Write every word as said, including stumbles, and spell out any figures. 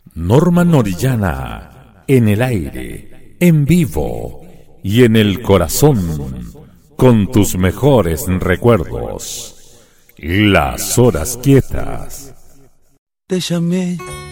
Norma Norillana, en el aire, en vivo y en el corazón, con tus mejores recuerdos. Las horas quietas. Te llamé